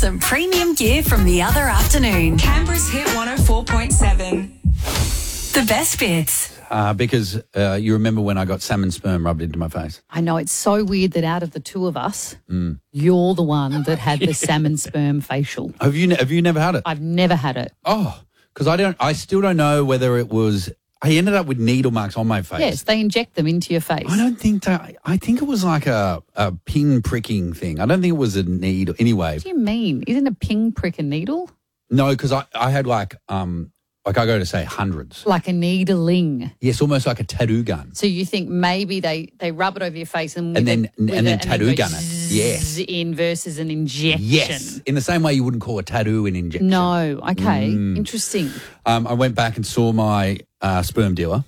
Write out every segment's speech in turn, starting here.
some premium gear from the other afternoon. Canberra's Hit 104.7. The best bits. Because you remember when I got salmon sperm rubbed into my face? I know, it's so weird that out of the two of us, you're the one that had the salmon sperm facial. Have you never had it? I've never had it. Oh, because I still don't know whether it was. I ended up with needle marks on my face. Yes, they inject them into your face. I don't think that. I think it was like a pin pricking thing. I don't think it was a needle. Anyway. What do you mean? Isn't a pin prick a needle? No, because I had like I go to say hundreds. Like a needling. Yes, almost like a tattoo gun. So you think maybe they rub it over your face and then tattoo gun it. Yes. In versus an injection. Yes. In the same way you wouldn't call a tattoo an injection. No. Okay. Interesting. I went back and saw my sperm dealer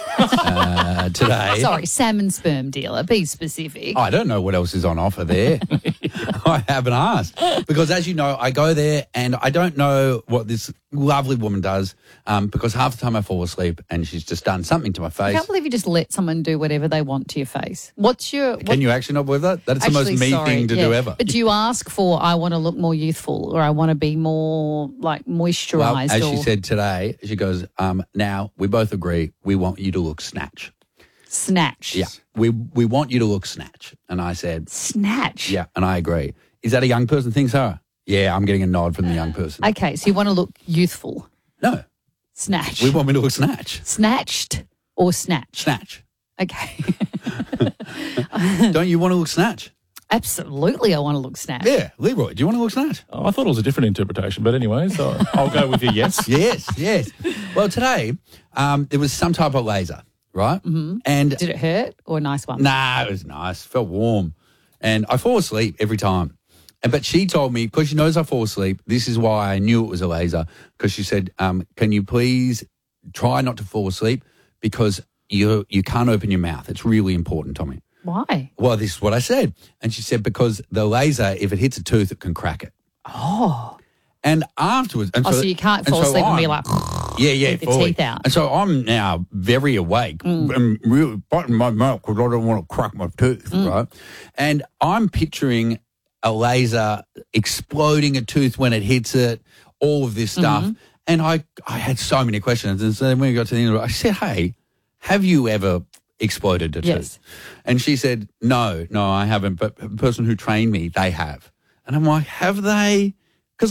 today. Sorry, salmon sperm dealer. Be specific. I don't know what else is on offer there. I haven't asked. Because as you know, I go there and I don't know what this lovely woman does because half the time I fall asleep and she's just done something to my I face. can't believe you just let someone do whatever they want to your face. Can you actually not believe that? That's the most me thing to do ever. But do you ask for, I want to look more youthful or I want to be more like moisturised? Well, as she said today, she goes, now we both agree we want you to look snatch. Snatch? Yeah. We want you to look snatch. And I said... Snatch? Yeah, and I agree. Is that a young person thing, Sarah? Yeah, I'm getting a nod from the young person. Okay, so you want to look youthful? No. Snatch. We want me to look snatch. Snatched or snatch? Snatch. Okay. Don't you want to look snatch? Absolutely, I want to look snatch. Yeah. Leroy, do you want to look snatch? Oh, I thought it was a different interpretation, but anyway, so I'll go with your yes. Yes. Well, today there was some type of laser, right? Mm-hmm. And did it hurt or a nice one? Nah, it was nice. Felt warm. And I fall asleep every time. But she told me, because she knows I fall asleep, this is why I knew it was a laser, because she said, can you please try not to fall asleep because you can't open your mouth. It's really important, Tommy. Why? Well, this is what I said. And she said, because the laser, if it hits a tooth, it can crack it. Oh. And afterwards... And so you can't fall asleep and be like... Yeah, with the teeth out. And so I'm now very awake and really biting my mouth because I don't want to crack my tooth, right? And I'm picturing a laser exploding a tooth when it hits it, all of this stuff. And I had so many questions. And so when we got to the end of it, I said, hey, have you ever exploded a tooth? And she said, no, I haven't. But the person who trained me, they have. And I'm like, have they?